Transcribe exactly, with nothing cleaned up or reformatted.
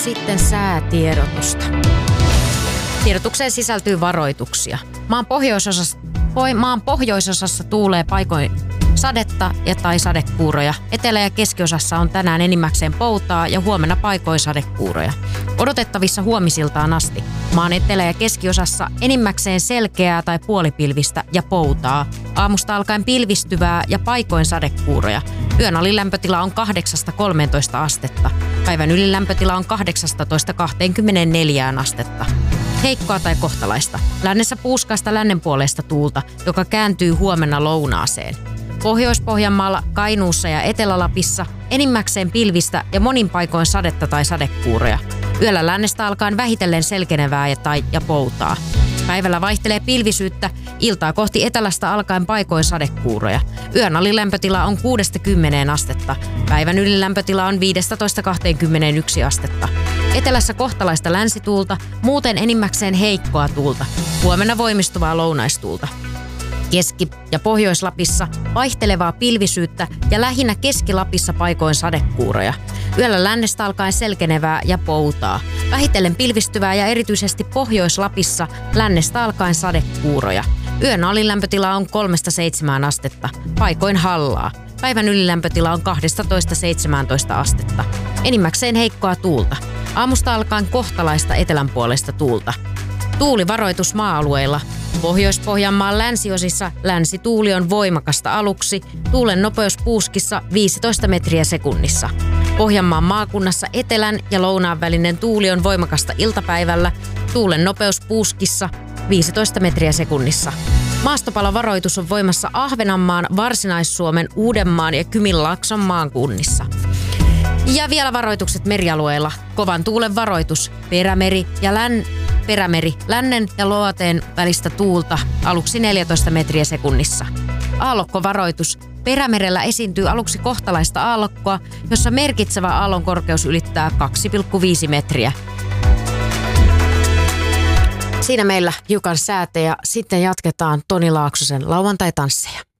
sitten säätiedotusta. Tiedotukseen sisältyy varoituksia. Maan pohjoisosassa, maan pohjoisosassa tuulee paikoin sadetta ja tai sadekuuroja. Etelä- ja keskiosassa on tänään enimmäkseen poutaa ja huomenna paikoin sadekuuroja. Odotettavissa huomisiltaan asti. Maan etelä- ja keskiosassa enimmäkseen selkeää tai puolipilvistä ja poutaa. Aamusta alkaen pilvistyvää ja paikoin sadekuuroja. Yön alilämpötila on kahdeksasta kolmeentoista astetta. Päivän ylilämpötila on kahdeksastatoista kaksikymmentäneljä astetta. Heikkoa tai kohtalaista. Lännessä puuskaista lännenpuoleista tuulta, joka kääntyy huomenna lounaaseen. Pohjois-Pohjanmaalla, Kainuussa ja Etelä-Lapissa enimmäkseen pilvistä ja monin paikoin sadetta tai sadekuuroja. Yöllä lännestä alkaen vähitellen selkenevää ja, tai, ja poutaa. Päivällä vaihtelee pilvisyyttä, iltaa kohti etelästä alkaen paikoin sadekuuroja. Yön alilämpötila on kuudesta kymmeneen astetta. Päivän ylilämpötila on viidestätoista kaksikymmentäyksi astetta. Etelässä kohtalaista länsituulta, muuten enimmäkseen heikkoa tuulta. Huomenna voimistuvaa lounaistuulta. Keski- ja Pohjois-Lapissa vaihtelevaa pilvisyyttä ja lähinnä Keski-Lapissa paikoin sadekuuroja. Yöllä lännestä alkaen selkenevää ja poutaa. Vähitellen pilvistyvää ja erityisesti Pohjois-Lapissa lännestä alkaen sadekuuroja. Yön alilämpötila on kolmesta seitsemään astetta, paikoin hallaa. Päivän ylilämpötila on kaksitoista seitsemäntoista astetta. Enimmäkseen heikkoa tuulta. Aamusta alkaen kohtalaista etelänpuoleista tuulta. Tuulivaroitus maa-alueilla. Pohjois-Pohjanmaan länsiosissa länsituuli on voimakasta aluksi, tuulen nopeus puuskissa viisitoista metriä sekunnissa. Pohjanmaan maakunnassa etelän ja lounaan välinen tuuli on voimakasta iltapäivällä, tuulen nopeus puuskissa viisitoista metriä sekunnissa. Maastopalovaroitus on voimassa Ahvenanmaan, Varsinais-Suomen, Uudenmaan ja Kymenlaakson maakunnissa. Ja vielä varoitukset merialueilla. Kovan tuulen varoitus, perämeri ja län... Perämeri, lännen ja luoteen välistä tuulta, aluksi neljätoista metriä sekunnissa. Aallokkovaroitus. Perämerellä esiintyy aluksi kohtalaista aallokkoa, jossa merkitsevä aallon korkeus ylittää kaksi pilkku viisi metriä. Siinä meillä hiukan säätä ja sitten jatketaan Toni Laaksosen lauantai-tansseja.